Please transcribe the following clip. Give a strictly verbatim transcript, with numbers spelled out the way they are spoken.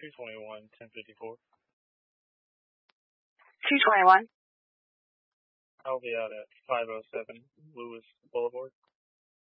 two twenty-one, ten fifty-four. two twenty-one. I'll be out at five oh seven Lewis Boulevard.